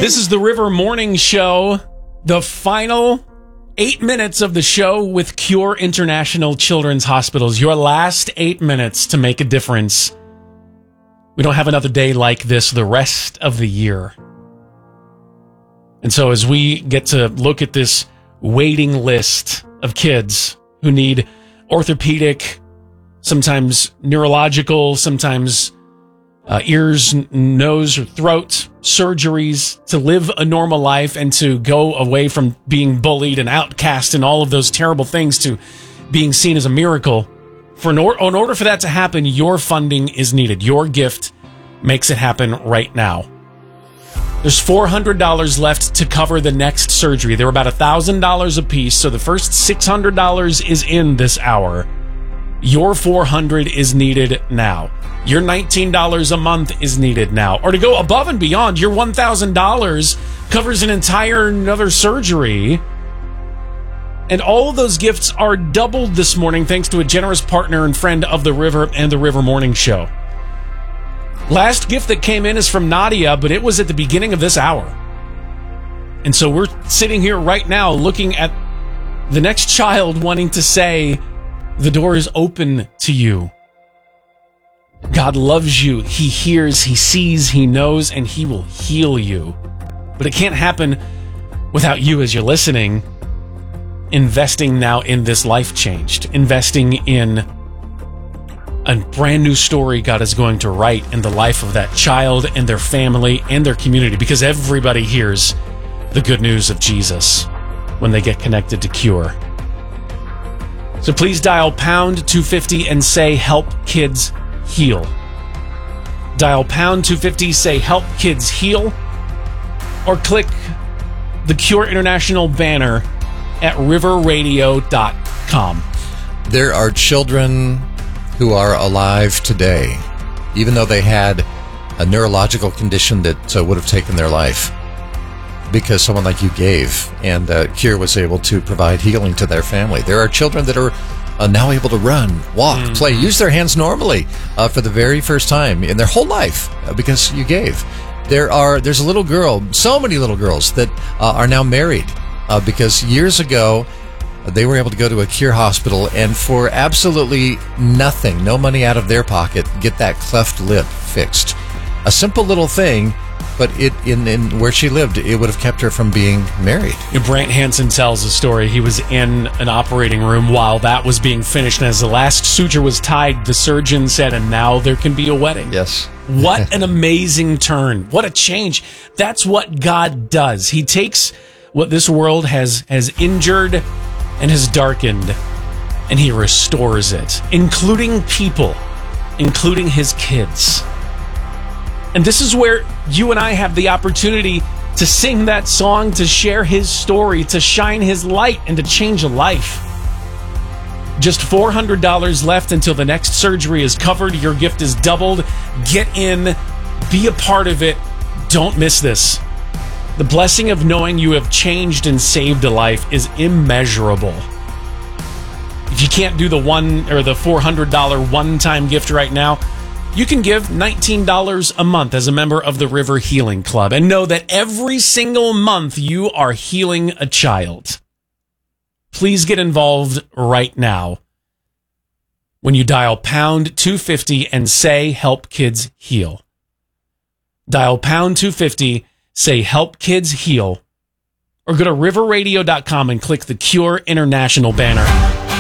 This is the River Morning Show, the final 8 minutes of the show with Cure International Children's Hospitals. Your last 8 minutes to make a difference. We don't have another day like this the rest of the year. And so as we get to look at this waiting list of kids who need orthopedic, sometimes neurological, sometimes ears, nose, or throat surgeries to live a normal life and to go away from being bullied and outcast and all of those terrible things to being seen as a miracle. In order for that to happen, your funding is needed. Your gift makes it happen right now. There's $400 left to cover the next surgery. They're about $1,000 a piece, so the first $600 is in this hour. Your $400 is needed now. Your $19 a month is needed now. Or to go above and beyond, your $1,000 covers an entire another surgery. And all of those gifts are doubled this morning thanks to a generous partner and friend of the River and the River Morning Show. Last gift that came in is from Nadia, but it was at the beginning of this hour. And so we're sitting here right now looking at the next child wanting to say, the door is open to you. God loves you. He hears, he sees, he knows, and he will heal you. But it can't happen without you as you're listening, investing now in this life changed, investing in a brand new story God is going to write in the life of that child and their family and their community, because everybody hears the good news of Jesus when they get connected to Cure. So please dial pound 250 and say help kids heal. Dial pound 250, say help kids heal, or click the Cure International banner at riverradio.com. There are children who are alive today, even though they had a neurological condition that would have taken their life, because someone like you gave, and Cure was able to provide healing to their family. There are children that are now able to run, walk, play, use their hands normally for the very first time in their whole life because you gave. There's a little girl, so many little girls that are now married because years ago they were able to go to a Cure hospital and for absolutely nothing, no money out of their pocket, get that cleft lip fixed. A simple little thing, but in where she lived, it would have kept her from being married. Brant Hansen tells a story. He was in an operating room while that was being finished, and as the last suture was tied, the surgeon said, and now there can be a wedding. Yes. What an amazing turn. What a change. That's what God does. He takes what this world has injured and has darkened, and he restores it, including people, including his kids. And this is where you and I have the opportunity to sing that song, to share his story, to shine his light, and to change a life. Just $400 left until the next surgery is covered. Your gift is doubled. Get in. Be a part of it. Don't miss this. The blessing of knowing you have changed and saved a life is immeasurable. If you can't do the $400 one-time gift right now, you can give $19 a month as a member of the River Healing Club and know that every single month you are healing a child. Please get involved right now when you dial pound 250 and say help kids heal. Dial pound 250, say help kids heal, or go to riverradio.com and click the Cure International banner.